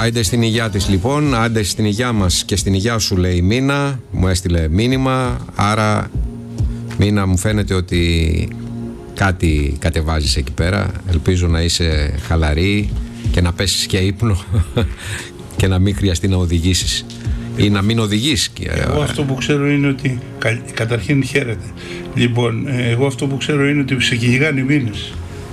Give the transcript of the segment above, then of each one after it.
Άιντε στην υγειά της λοιπόν, άντε στην υγειά μας και στην υγειά σου, λέει η Μίνα, μου έστειλε μήνυμα. Άρα Μίνα, μου φαίνεται ότι κάτι κατεβάζεις εκεί πέρα. Ελπίζω να είσαι χαλαρή και να πέσεις και ύπνο και να μην χρειαστεί να οδηγήσεις ή να μην οδηγείς. Εγώ αυτό που ξέρω είναι ότι καταρχήν χαίρεται. Λοιπόν, εγώ αυτό που ξέρω είναι ότι σε κυνηγάνε οι μήνες.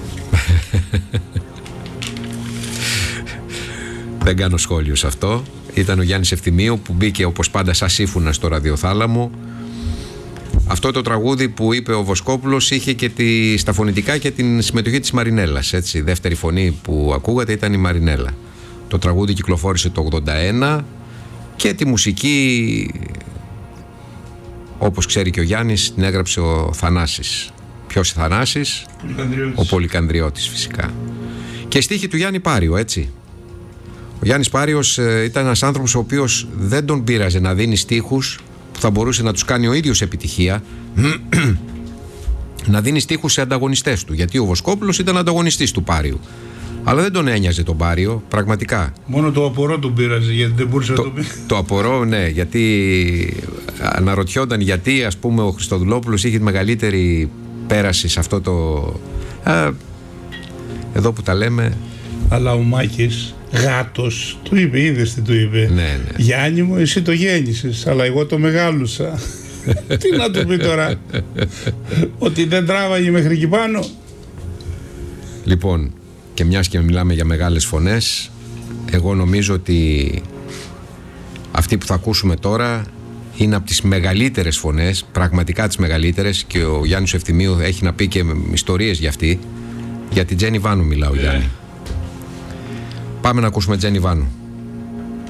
Δεν κάνω σχόλιο σε αυτό. Ήταν ο Γιάννης Ευθυμίου που μπήκε όπως πάντα σαν σύμφωνα στο ραδιοθάλαμο. Αυτό το τραγούδι που είπε ο Βοσκόπουλος είχε και στα φωνητικά και την συμμετοχή της Μαρινέλας. Έτσι. Η δεύτερη φωνή που ακούγατε ήταν η Μαρινέλα. Το τραγούδι κυκλοφόρησε το 81 και τη μουσική, όπως ξέρει και ο Γιάννης, την έγραψε ο Θανάσης. Ποιος Θανάσης? Ο Πολυκανδριώτης φυσικά. Και στίχη του Γιάννη Πάριο, έτσι. Ο Γιάννης Πάριος ήταν ένας άνθρωπος ο οποίος δεν τον πείραζε να δίνει στίχους που θα μπορούσε να τους κάνει ο ίδιος επιτυχία, να δίνει στίχους σε ανταγωνιστές του. Γιατί ο Βοσκόπουλος ήταν ανταγωνιστής του Πάριου. Αλλά δεν τον ένοιαζε τον Πάριο, πραγματικά. Μόνο το απορώ τον πείραζε, γιατί δεν μπορούσε να το πει. Το απορώ, ναι, γιατί αναρωτιόταν γιατί, ας πούμε, ο Χριστοδουλόπουλος είχε τη μεγαλύτερη πέραση σε αυτό το. Εδώ που τα λέμε. Αλλά ο Μάκης, γάτος, του είπε, είδες τι του είπε? Ναι. Γιάννη μου, εσύ το γέννησες, αλλά εγώ το μεγάλωσα. Τι να του πει τώρα? Ότι δεν τράβαγε μέχρι εκεί πάνω. Λοιπόν, και μιας και μιλάμε για μεγάλες φωνές, εγώ νομίζω ότι αυτή που θα ακούσουμε τώρα είναι από τις μεγαλύτερες φωνές, πραγματικά τις μεγαλύτερες, και ο Γιάννης Ευθυμίου έχει να πει και ιστορίες για αυτή. Για την Τζένι Βάνου μιλάω, Γιάννη. Πάμε να ακούσουμε Τζένι Βάνου.